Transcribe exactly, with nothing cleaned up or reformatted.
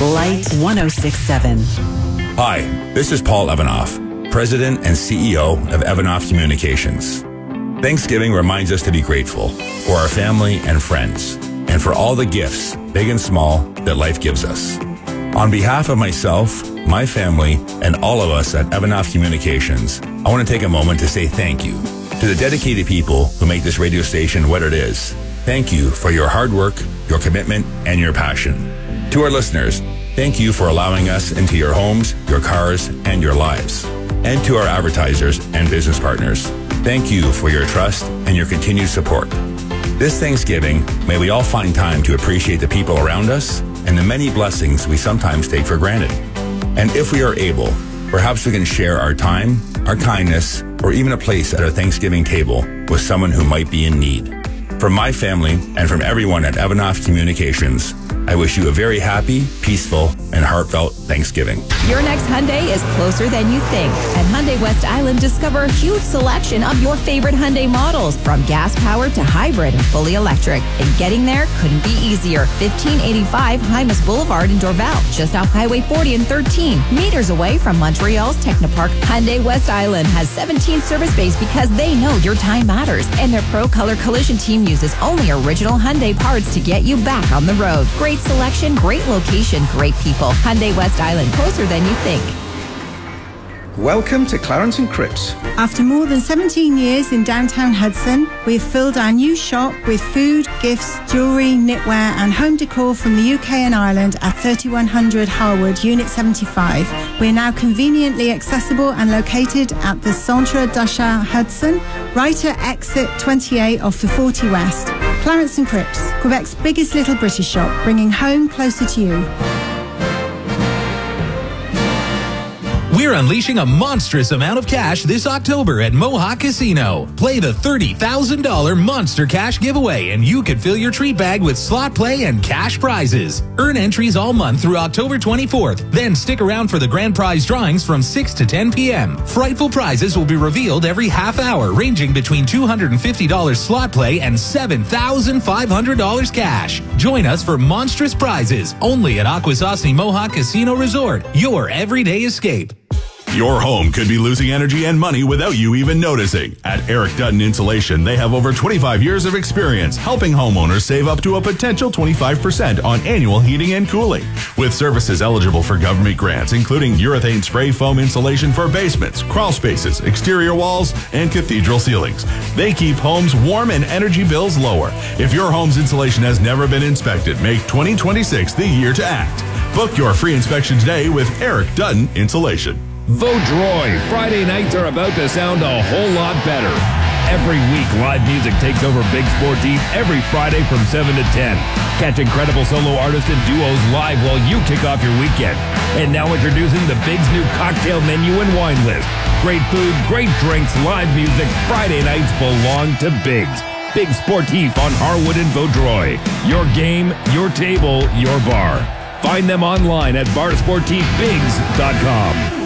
Light one oh six point seven. Hi, this is Paul Evanoff, President and C E O of Evanoff Communications. Thanksgiving reminds us to be grateful for our family and friends, and for all the gifts, big and small, that life gives us. On behalf of myself, my family, and all of us at Evanoff Communications, I want to take a moment to say thank you to the dedicated people who make this radio station what it is. Thank you for your hard work, your commitment, and your passion. To our listeners, thank you for allowing us into your homes, your cars, and your lives. And to our advertisers and business partners, thank you for your trust and your continued support. This Thanksgiving, may we all find time to appreciate the people around us and the many blessings we sometimes take for granted. And if we are able, perhaps we can share our time, our kindness, or even a place at our Thanksgiving table with someone who might be in need. From my family and from everyone at Evanoff Communications, I wish you a very happy, peaceful, and heartfelt Thanksgiving. Your next Hyundai is closer than you think. At Hyundai West Island, discover a huge selection of your favorite Hyundai models, from gas-powered to hybrid and fully electric. And getting there couldn't be easier. fifteen eighty-five Hymas Boulevard in Dorval, just off Highway forty and thirteen, meters away from Montreal's Technopark. Hyundai West Island has seventeen service bays because they know your time matters. And their Pro Color Collision team uses only original Hyundai parts to get you back on the road. Great selection, great location, great people. Hyundai West Island, closer than you think. Welcome to Clarence and Cripps. After more than seventeen years in downtown Hudson, we've filled our new shop with food, gifts, jewellery, knitwear and home decor from the U K and Ireland at thirty-one hundred Harwood, Unit seventy-five. We're now conveniently accessible and located at the Centre d'Achat Hudson, right at exit twenty-eight off the forty West. Clarence and Cripps, Quebec's biggest little British shop, bringing home closer to you. We're unleashing a monstrous amount of cash this October at Mohawk Casino. Play the thirty thousand dollars Monster Cash giveaway and you could fill your treat bag with slot play and cash prizes. Earn entries all month through October twenty-fourth. Then stick around for the grand prize drawings from six to ten p.m. Frightful prizes will be revealed every half hour, ranging between two hundred fifty dollars slot play and seven thousand five hundred dollars cash. Join us for monstrous prizes only at Akwesasne Mohawk Casino Resort, your everyday escape. Your home could be losing energy and money without you even noticing. At Eric Dutton Insulation, they have over twenty-five years of experience helping homeowners save up to a potential twenty-five percent on annual heating and cooling. With services eligible for government grants, including urethane spray foam insulation for basements, crawl spaces, exterior walls, and cathedral ceilings. They keep homes warm and energy bills lower. If your home's insulation has never been inspected, make twenty twenty-six the year to act. Book your free inspection today with Eric Dutton Insulation. Vaudreuil. Friday nights are about to sound a whole lot better. Every week, live music takes over Big Sportif every Friday from seven to ten. Catch incredible solo artists and duos live while you kick off your weekend. And now introducing the Big's new cocktail menu and wine list. Great food, great drinks, live music. Friday nights belong to Big's. Big Sportif on Harwood and Vaudreuil. Your game, your table, your bar. Find them online at bar sportif bigs dot com.